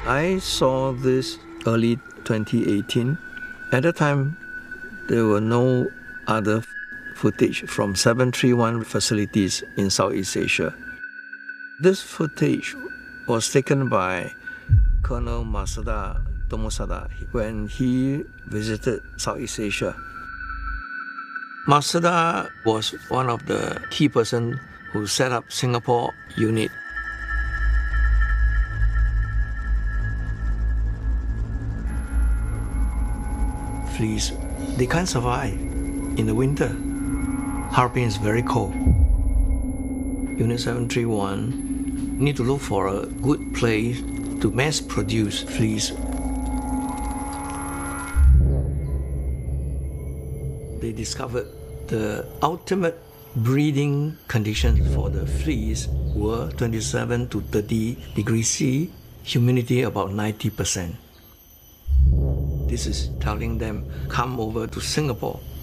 I saw this early 2018. At the time, there were no other footage from 731 facilities in Southeast Asia. This footage was taken by Colonel Masada Tomosada when he visited Southeast Asia. Masada was one of the key persons who set up Singapore unit. Fleas, they can't survive in the winter. Harbin is very cold. Unit 731 need to look for a good place to mass produce fleas. They discovered the ultimate breeding conditions for the fleas were 27 to 30 degrees C, humidity about 90%. This is telling them, come over to Singapore